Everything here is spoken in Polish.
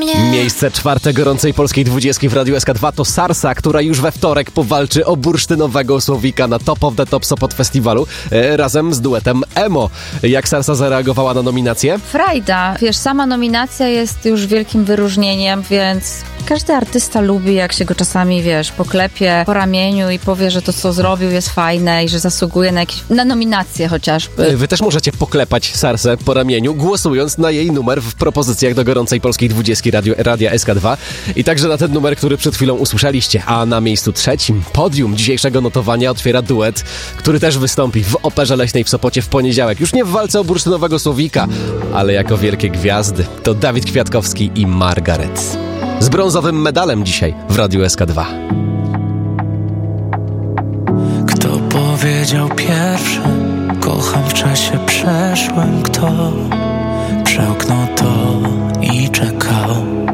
mnie. Miejsce 4 gorącej polskiej 20 w Radiu SK2 to Sarsa, która już we wtorek powalczy o bursztynowego Słowika na Top of the Top Sopot Festiwalu razem z duetem Emo. Jak Sarsa zareagowała na nominację? Frajda. Wiesz, sama nominacja jest już wielkim wyróżnieniem, więc każdy artysta lubi, jak się go czasami, wiesz, poklepie po ramieniu i powie, że to, co zrobił, jest fajne i że zasługuje na nominację chociażby. Wy też możecie poklepać Sarsę po ramieniu, głosując na jej numer w propozycjach do gorącej polskiej 20 Radia SK2 i także na ten numer, który przed chwilą usłyszeliście. A na miejscu 3 podium dzisiejszego notowania otwiera duet, który też wystąpi w Operze Leśnej w Sopocie w poniedziałek. Już nie w walce o bursztynowego Słowika, ale jako wielkie gwiazdy. To Dawid Kwiatkowski i Margaret. Z brązowym medalem dzisiaj w Radiu SK2. Kto powiedział pierwszy? Kocham w czasie przeszłym. Kto przełknął to i czekał?